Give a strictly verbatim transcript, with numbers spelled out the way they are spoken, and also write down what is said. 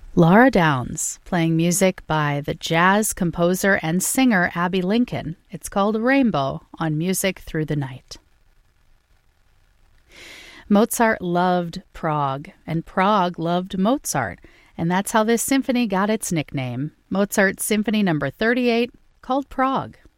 Laura Downs, playing music by the jazz composer and singer Abbey Lincoln. It's called Rainbow on Music Through the Night. Mozart loved Prague, and Prague loved Mozart, and that's how this symphony got its nickname, Mozart Symphony Number thirty-eight, called Prague.